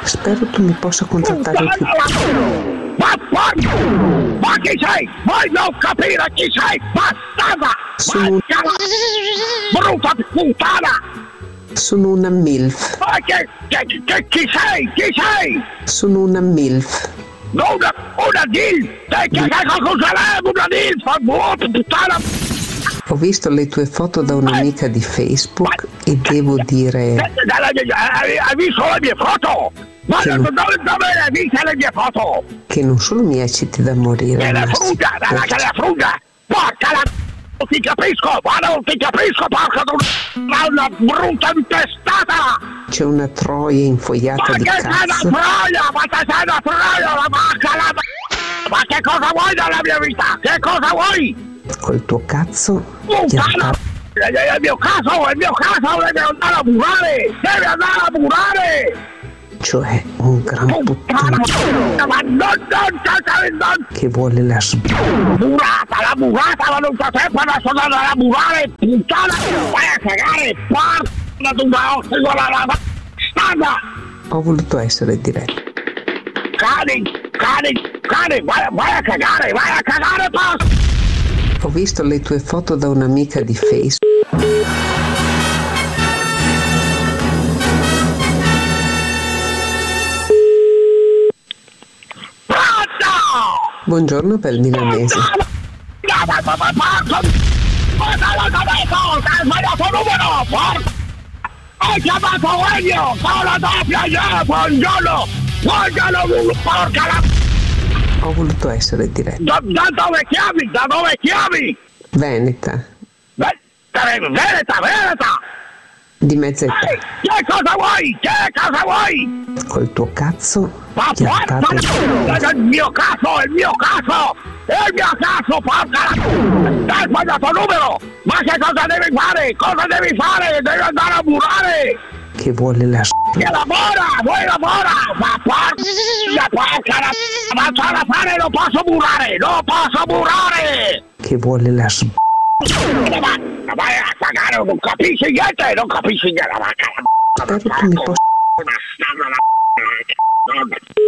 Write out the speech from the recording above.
Spero tu mi possa contattare il più. Ma chi sei? Vuoi non capire chi sei? Bastarda! Sono Brutta puttana! Sono una MILF. Ma chi sei? Chi sei? Sono una MILF. Una DILF! Che cosa è una DILF? Puttana! Ho visto le tue foto da un'amica di Facebook e devo dire... Hai visto le mie foto? Ma dove hai visto le mie foto? Che non solo mi ecciti da morire. Che la frutta! Porca la... Non ti capisco! Ma non ti capisco, porca una brutta intestata! C'è una troia infogliata di cazzo. Ma che sei una troia, la vacca, Ma che cosa vuoi dalla mia vita? Che cosa vuoi? Col tuo cazzo? Puttana! È il mio caso! Devi andare a murare! Cioè, un gran puttano Ma non che vuole la la murata, ma non c'è tempo adesso da andare a murare, puttana! Vai a cagare, porca tu da occhio, la bastarda! Ho voluto essere diretto. Cani, vai a cagare, posto! Ho visto le tue foto da un'amica di Facebook. Buongiorno per il milanese. Hai chiamato Elio con la doppia buongiorno, porca la... Ho voluto essere diretto. Da dove chiami? Veneta. Veneta! Di mezza età. Che cosa vuoi? Col tuo cazzo? Ma porca la... Il mio caso, porca la... Hai sbagliato numero! Ma che cosa devi fare? Devi andare a murare! Che vuole la Che vuoi lavora! Ma porca la... Ma c'è da fare, non posso murare! Che vuole la Ma vai a cagare, non capisci niente, Spero tu mi possa...